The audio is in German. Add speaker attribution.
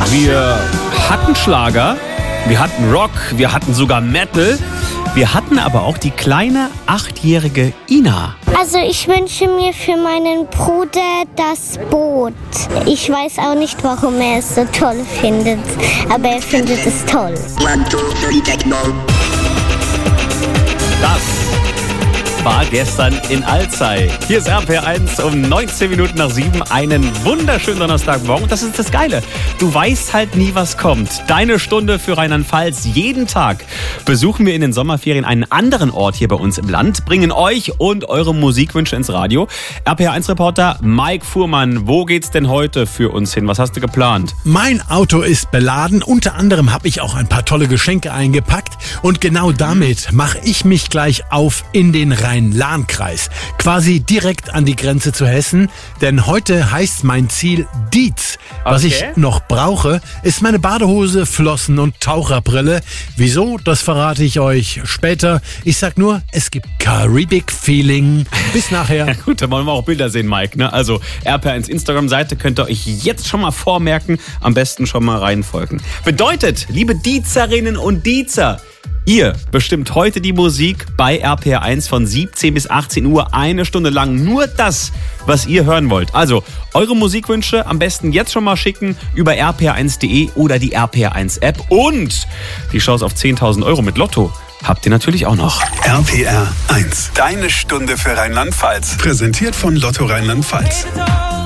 Speaker 1: Wir hatten Schlager, wir hatten Rock, wir hatten sogar Metal. Wir hatten aber auch die kleine 8-jährige Ina.
Speaker 2: Also ich wünsche mir für meinen Bruder das Boot. Ich weiß auch nicht, warum er es so toll findet, aber er findet es toll.
Speaker 1: Das war gestern in Alzey. Hier ist RPR1 um 19 Minuten nach 7. Einen wunderschönen Donnerstagmorgen. Und das ist das Geile. Du weißt halt nie, was kommt. Deine Stunde für Rheinland-Pfalz. Jeden Tag besuchen wir in den Sommerferien einen anderen Ort hier bei uns im Land, bringen euch und eure Musikwünsche ins Radio. RPR1-Reporter Mike Fuhrmann, wo geht's denn heute für uns hin? Was hast du geplant?
Speaker 3: Mein Auto ist beladen. Unter anderem habe ich auch ein paar tolle Geschenke eingepackt. Und genau damit mache ich mich gleich auf in den Rhein-Lahn-Kreis. Quasi direkt an die Grenze zu Hessen. Denn heute heißt mein Ziel Dietz. Was ich noch brauche, ist meine Badehose, Flossen und Taucherbrille. Wieso? Das verrate ich euch später. Ich sag nur, es gibt Caribbean Feeling. Bis nachher.
Speaker 1: Ja gut, da wollen wir auch Bilder sehen, Mike. Ne? Also RPR1 Instagram-Seite könnt ihr euch jetzt schon mal vormerken. Am besten schon mal reinfolgen. Bedeutet, liebe Dietzerinnen und Dietzer, ihr bestimmt heute die Musik bei RPR1 von 17 bis 18 Uhr, eine Stunde lang. Nur das, was ihr hören wollt. Also eure Musikwünsche am besten jetzt schon mal schicken über rpr1.de oder die RPR1-App. Und die Chance auf 10.000 Euro mit Lotto habt ihr natürlich auch noch.
Speaker 4: RPR1, deine Stunde für Rheinland-Pfalz. Präsentiert von Lotto Rheinland-Pfalz.